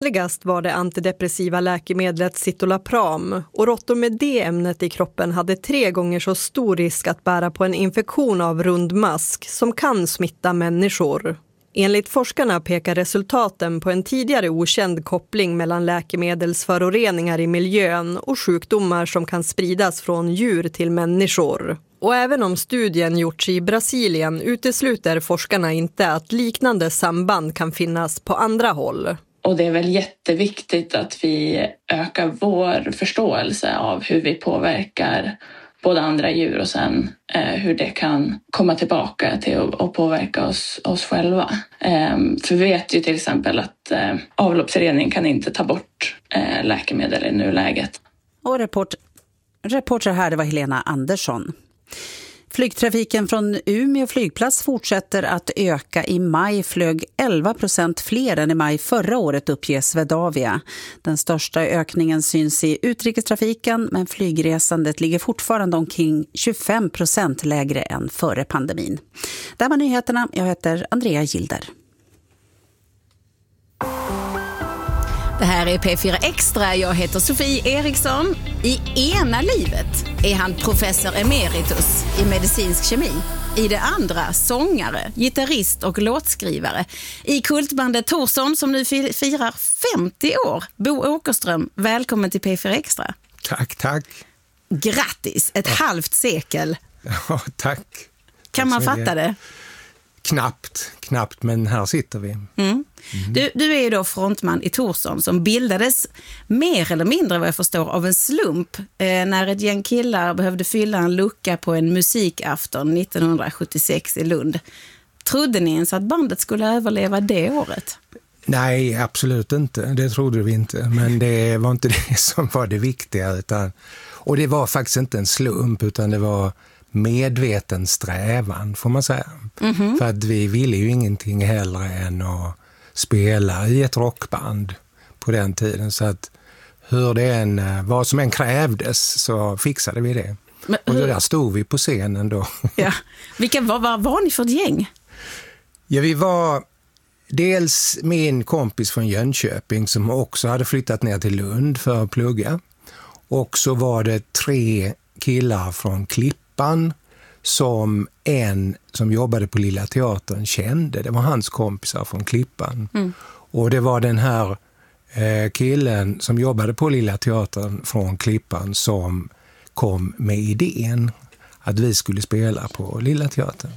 Vanligast var det antidepressiva läkemedlet Citalopram och råttor med det ämnet i kroppen hade 3 gånger så stor risk att bära på en infektion av rundmask som kan smitta människor. Enligt forskarna pekar resultaten på en tidigare okänd koppling mellan läkemedelsföroreningar i miljön och sjukdomar som kan spridas från djur till människor. Och även om studien gjorts i Brasilien utesluter forskarna inte att liknande samband kan finnas på andra håll. Och det är väl jätteviktigt att vi ökar vår förståelse av hur vi påverkar både andra djur och sen hur det kan komma tillbaka till att påverka oss själva. För vi vet ju till exempel att avloppsrening kan inte ta bort läkemedel i nuläget. Och reporter här, det var Helena Andersson. Flygtrafiken från Umeå flygplats fortsätter att öka. I maj flög 11% fler än i maj förra året, uppger Swedavia. Den största ökningen syns i utrikestrafiken, men flygresandet ligger fortfarande omkring 25% lägre än före pandemin. Där var nyheterna. Jag heter Andrea Gilder. Det här är P4 Extra. Jag heter Sofie Eriksson. I ena livet är han professor emeritus i medicinsk kemi. I det andra sångare, gitarrist och låtskrivare. I kultbandet Torsson som nu firar 50 år. Bo Åkerström, välkommen till P4 Extra. Tack. Grattis, ett halvt sekel. Ja, tack. Kan man fatta det? Knappt, men här sitter vi. Du är ju då frontman i Torsson som bildades mer eller mindre, vad jag förstår, av en slump när ett gäng killar behövde fylla en lucka på en musikafton 1976 i Lund. Trodde ni ens att bandet skulle överleva det året? Nej, absolut inte. Det trodde vi inte. Men det var inte det som var det viktiga. Och det var faktiskt inte en slump, utan det var medveten strävan, får man säga. För att vi ville ju ingenting hellre än att spela i ett rockband på den tiden. Så att vad som än krävdes så fixade vi det. Och där stod vi på scenen då. Ja. Vad var ni för ett gäng? Ja, vi var dels min kompis från Jönköping som också hade flyttat ner till Lund för att plugga. Och så var det 3 killar från Klippan som en som jobbade på Lilla Teatern kände. Det var hans kompisar från Klippan. Och det var den här killen som jobbade på Lilla Teatern från Klippan som kom med idén att vi skulle spela på Lilla Teatern.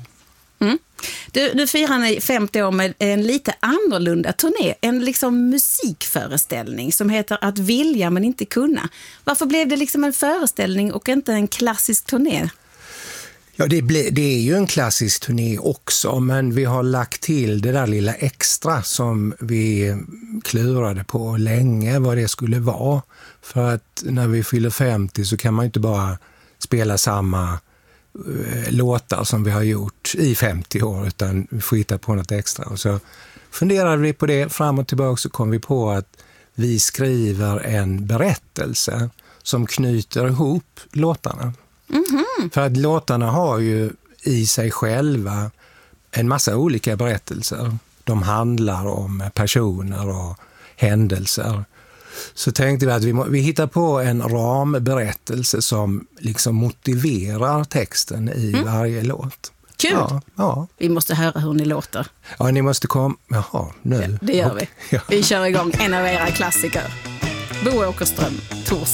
Du firar ni 50 år med en lite annorlunda turné, en liksom musikföreställning som heter Att vilja men inte kunna. Varför blev det liksom en föreställning och inte en klassisk turné? Ja, det är ju en klassisk turné också, men vi har lagt till det där lilla extra som vi klurade på länge vad det skulle vara. För att när vi fyller 50 så kan man ju inte bara spela samma låtar som vi har gjort i 50 år, utan vi får hitta på något extra. Och så funderade vi på det fram och tillbaka, så kom vi på att vi skriver en berättelse som knyter ihop låtarna. För att låtarna har ju i sig själva en massa olika berättelser. De handlar om personer och händelser. Så tänkte vi att vi hittar på en ramberättelse som liksom motiverar texten i varje låt. Kul! Ja. Vi måste höra hur ni låter. Ja, ni måste komma. Jaha, nu. Ja, det gör vi. Ja. Vi kör igång en av era klassiker. Bo Åkerström, Torsson.